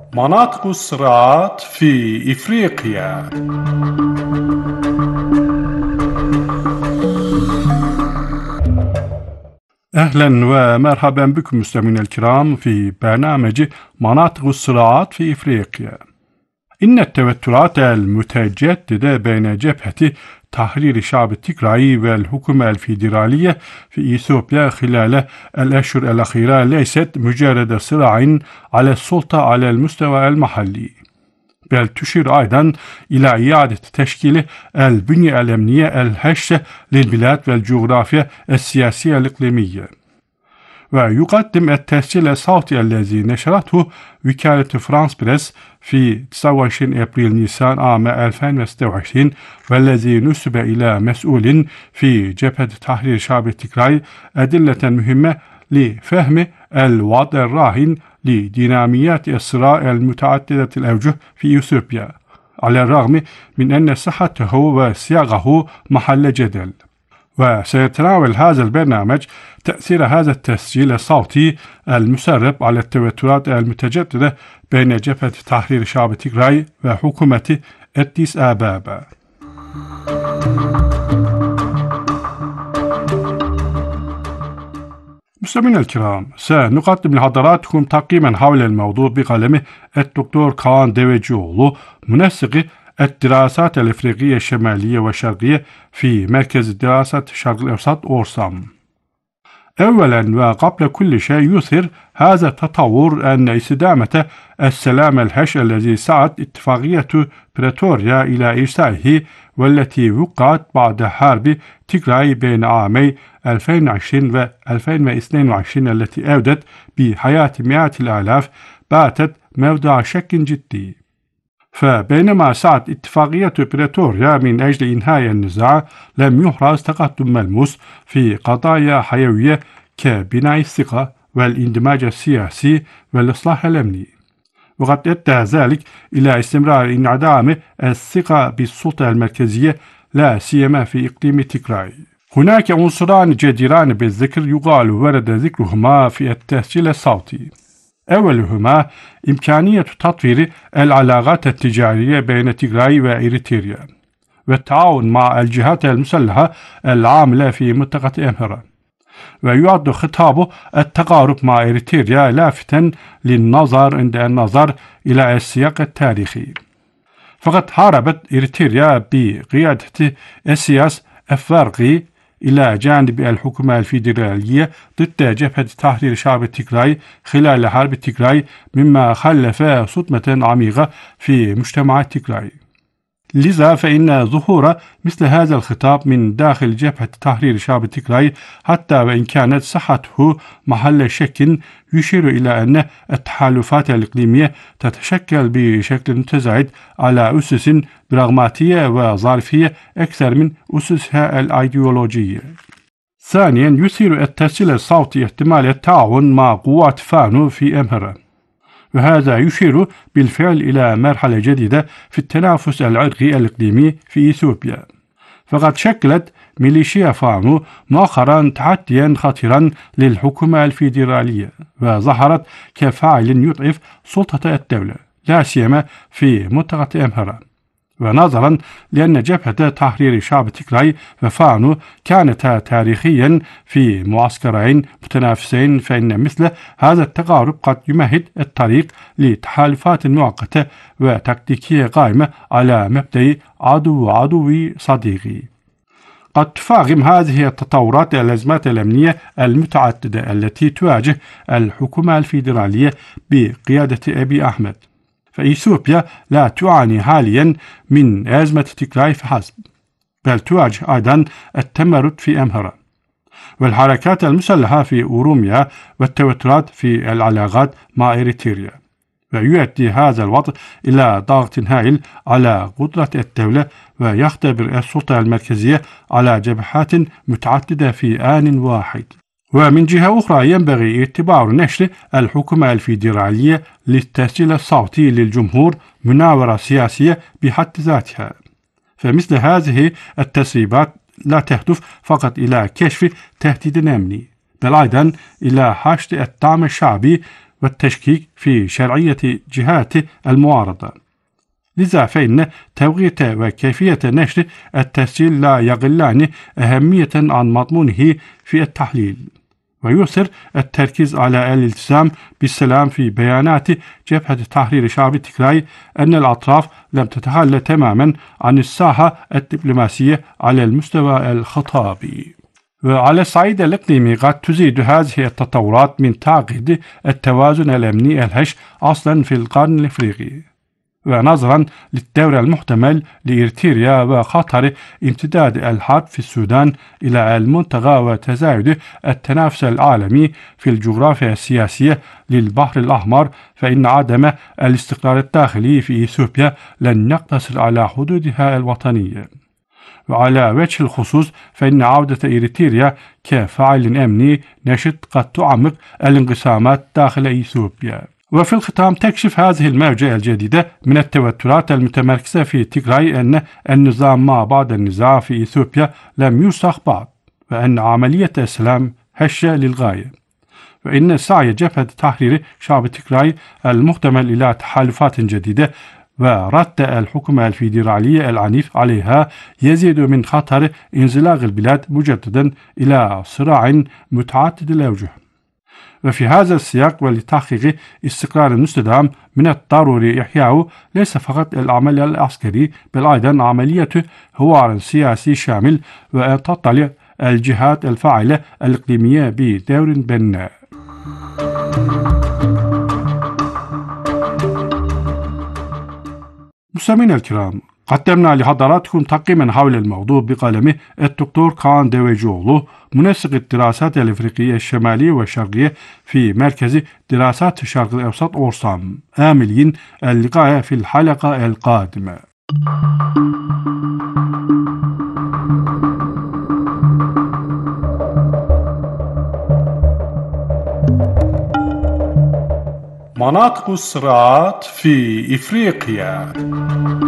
مناطق الصراعات في إفريقيا. أهلا ومرحبا بكم مستمعينا الكرام في برنامج مناطق الصراعات في إفريقيا. إن التوترات المتجددة بين جبهة تحرير شعب تيغراي والحكومة الفيدرالية في إثيوبيا خلال الأشهر الأخيرة ليست مجرد صراع على السلطة على المستوى المحلي، بل تشير أيضا إلى إعادة تشكيل البنية الأمنية الهشة للبلاد والجغرافيا السياسية الإقليمية. ويقدم التسجيل الصوتي الذي نشرته وكالة فرانس بريس في 29 أبريل نيسان عام 2026، والذي نسب إلى مسؤول في جبهة تحرير شعب تيغراي أدلة مهمة لفهم الوضع الراهن لديناميات الصراع المتعددة الأوجه في إثيوبيا، على الرغم من أن صحته وسياقه محل جدل. وسيتناول هذا البرنامج تأثير هذا التسجيل الصوتي المسرب على التوترات المتجددة بين جبهة تحرير شعب تيغراي وحكومة أديس أبابا. مستمعينا الكرام، سنقدم لحضراتكم تقييما حول الموضوع بقلم الدكتور كان ديفيجيولو، منسق الدراسات الإفريقية الشمالية والشرقية في مركز دراسات الشرق الأوسط أورسام. أولا وقبل كل شيء، يظهر هذا التطور أن استدامة السلام الهش الذي سعت اتفاقية بريتوريا إلى إرسائه، والتي وقعت بعد حرب تيغراي بين عامي 2020 و 2022 التي أودت بحياة مئات الآلاف، باتت موضع شك جدي. فبينما سعت اتفاقية بريتوريا من أجل إنهاء النزاع، لم يحرز تقدم ملموس في قضايا حيوية كبناء الثقة والاندماج السياسي والإصلاح الأمني، وقد أدى ذلك إلى استمرار انعدام الثقة بالسلطة المركزية، لا سيما في إقليم تيغراي. هناك عنصران جديران بالذكر يقال ورد ذكرهما في التسجيل الصوتي. أولهما إمكانية تطوير العلاقات التجارية بين تيغراي وإريتريا، والتعاون مع الجهات المسلحة العاملة في منطقة أمهرة. ويعد خطاب التقارب مع إريتريا لافتاً للنظر عند النظر إلى السياق التاريخي، فقد حاربت إريتريا بقيادة إسياس أفورقي إلى جانب الحكومة الفيدرالية ضد جبهة تحرير شعب تيغراي خلال حرب تيغراي، مما خلف صدمة عميقة في مجتمع تيغراي. لذا فإن ظهور مثل هذا الخطاب من داخل جبهة تحرير شعب تيغراي، حتى وإن كانت صحته محل شك، يشير إلى أن التحالفات الإقليمية تتشكل بشكل متزايد على أسس براغماتية وظرفية أكثر من أسسها الأيديولوجية. ثانيا، يثير التسجيل الصوتي احتمال التعاون مع قوات فانو في أمهرة، وهذا يشير بالفعل إلى مرحلة جديدة في التنافس العرقي الإقليمي في إثيوبيا. فقد شكلت ميليشيا فانو مؤخرا تحديا خطيرا للحكومة الفيدرالية، وظهرت كفاعل يضعف سلطة الدولة، لا سيما في منطقة أمهرة. ونظرا لأن جبهة تحرير شعب تيغراي وفانو كانتا تاريخيا في معسكرين متنافسين، فإن مثل هذا التقارب قد يمهد الطريق لتحالفات مؤقتة وتكتيكية قائمة على مبدأ عدوي صديقي. قد تفاقم هذه التطورات الأزمات الأمنية المتعددة التي تواجه الحكومة الفيدرالية بقيادة أبي أحمد. فإثيوبيا لا تعاني حاليا من أزمة تيغراي فحسب، بل تواجه أيضا التمرد في أمهرة والحركات المسلحة في أوروميا والتوترات في العلاقات مع إريتريا. ويؤدي هذا الوضع إلى ضغط هائل على قدرة الدولة، ويختبر السلطة المركزية على جبهات متعددة في آن واحد. ومن جهة أخرى، ينبغي اعتبار نشر الحكومة الفيدرالية للتسجيل الصوتي للجمهور مناورة سياسية بحد ذاتها. فمثل هذه التسريبات لا تهدف فقط إلى كشف تهديد أمني، بل أيضا إلى حشد الدعم الشعبي والتشكيك في شرعية جهات المعارضة. لذا فإن توقيت وكيفية نشر التسجيل لا يقلان أهمية عن مضمونه في التحليل، ويؤثر التركيز على الالتزام بالسلام. في بيانات جبهة تحرير شعب تيغراي أن الأطراف لم تتخلى تماما عن الساحة الدبلوماسية على المستوى الخطابي. وعلى الصعيد الإقليمي قد تزيد هذه التطورات من تعقيد التوازن الأمني الهش أصلا في القرن الإفريقي، ونظرا للدور المحتمل لإريتريا وخطر امتداد الحرب في السودان إلى المنطقة وتزايد التنافس العالمي في الجغرافيا السياسية للبحر الأحمر، فإن عدم الاستقرار الداخلي في إثيوبيا لن يقتصر على حدودها الوطنية. وعلى وجه الخصوص فإن عودة إريتريا كفاعل أمني نشط قد تعمق الانقسامات داخل إثيوبيا. وفي الختام تكشف هذه الموجة الجديدة من التوترات المتمركزة في تيغراي أن النظام ما بعد النزاع في إثيوبيا لم يرسخ بعد، وأن عملية السلام هشة للغاية، وإن سعي جبهة تحرير شعب تيغراي المحتمل إلى تحالفات جديدة ورد الحكومة الفيدرالية العنيف عليها يزيد من خطر انزلاق البلاد مجددا إلى صراع متعدد الأوجه. وفي هذا السياق ولتحقيق استقرار مستدام من الضروري إحياء ليس فقط العمل العسكري بل أيضا عملية حوار سياسي شامل، وأن تطلع الجهات الفاعلة الإقليمية بدور بناء. مستمعينا الكرام، قدمنا لحضراتكم تقييما حول الموضوع بقلم الدكتور كان ديويجوغلو، منسق الدراسات الإفريقية الشمالية والشرقية في مركز دراسات الشرق الأوسط أورسام. آملين اللقاء في الحلقة القادمة. مناطق الصراعات في إفريقيا.